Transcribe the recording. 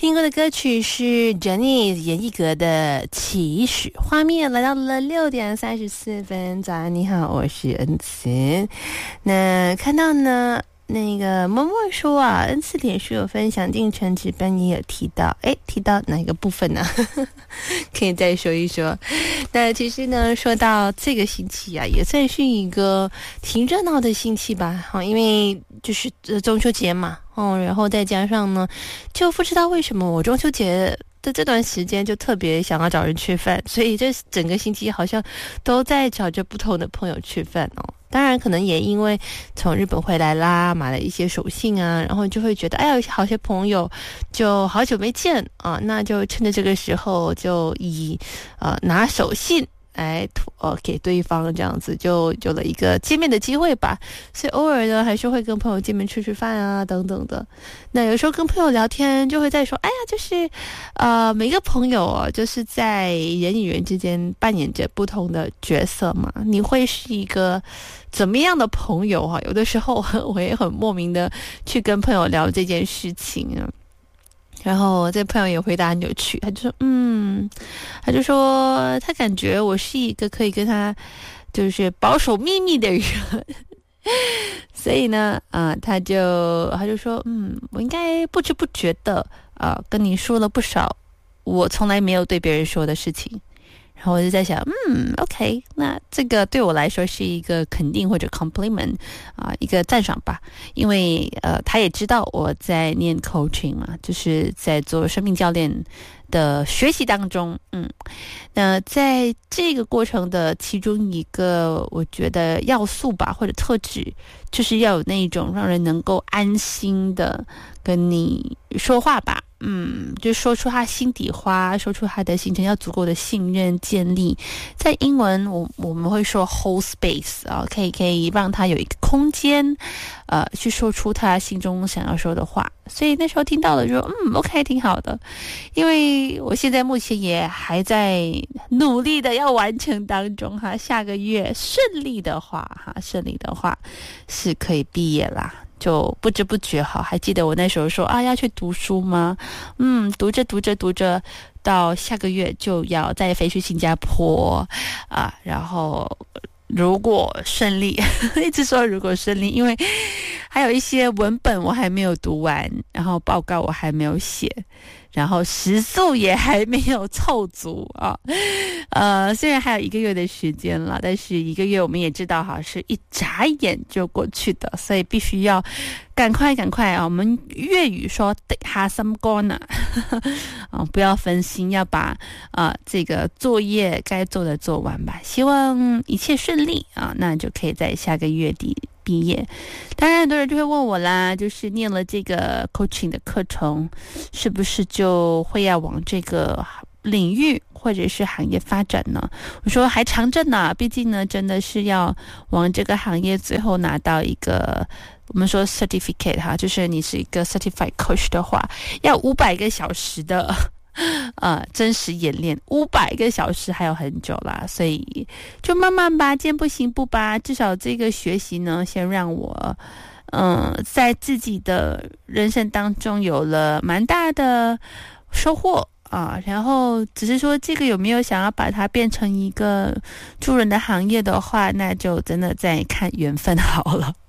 听过的歌曲是 Jenny 严艺格的《起始画面》，来到了6:34。早安，你好，我是恩慈。那看到呢，那个默默说啊，恩慈脸书有分享进程值班也有提到，提到哪个部分呢？可以再说一说。那其实呢，说到这个星期啊，也算是一个挺热闹的星期吧。因为就是中秋节嘛，然后再加上呢，就不知道为什么我中秋节的这段时间就特别想要找人吃饭，所以这整个星期好像都在找着不同的朋友吃饭哦。当然可能也因为从日本回来啦，买了一些手信啊，然后就会觉得有好些朋友就好久没见啊，那就趁着这个时候就以拿手信来给对方，这样子就有了一个见面的机会吧。所以偶尔呢还是会跟朋友见面吃饭啊等等的。那有时候跟朋友聊天就会在说就是每个朋友就是在人与人之间扮演着不同的角色嘛。你会是一个怎么样的朋友有的时候我也很莫名的去跟朋友聊这件事情啊。然后这朋友也回答很有趣，他就说他感觉我是一个可以跟他就是保守秘密的人，所以呢他就说我应该不知不觉的跟你说了不少我从来没有对别人说的事情。然后我就在想OK， 那这个对我来说是一个肯定或者 compliment 一个赞赏吧。因为他也知道我在念 coaching 嘛，就是在做生命教练的学习当中。那在这个过程的其中一个我觉得要素吧，或者特质，就是要有那种让人能够安心的跟你说话吧。就说出他心底话，说出他的心情，要足够的信任建立。在英文我们会说 hold space 可以让他有一个空间去说出他心中想要说的话。所以那时候听到了就OK， 挺好的。因为我现在目前也还在努力的要完成当中下个月顺利的话是可以毕业啦。就不知不觉还记得我那时候说要去读书吗？读着到下个月就要再飞去新加坡然后如果顺利一直说如果顺利，因为还有一些文本我还没有读完，然后报告我还没有写，然后时速也还没有凑足虽然还有1个月的时间了，但是1个月我们也知道是一眨眼就过去的，所以必须要赶快我们粤语说滴下心肝不要分心，要把这个作业该做的做完吧。希望一切顺利那就可以在下个月底毕业。当然很多人就会问我啦，就是念了这个 coaching 的课程是不是就会要往这个领域或者是行业发展呢？我说还长着呢，毕竟呢真的是要往这个行业最后拿到一个我们说 certificate 就是你是一个 certified coach 的话，要500个小时的真实演练，500个小时还有很久啦，所以就慢慢吧，见步行步吧。至少这个学习呢，先让我在自己的人生当中有了蛮大的收获然后只是说这个有没有想要把它变成一个助人的行业的话，那就真的再看缘分好了。